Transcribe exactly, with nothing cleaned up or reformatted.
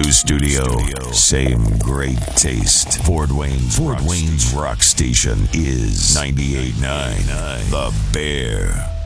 New studio, same great taste. Fort Wayne's, Fort Wayne's Rock Station is ninety-eight point nine The Bear.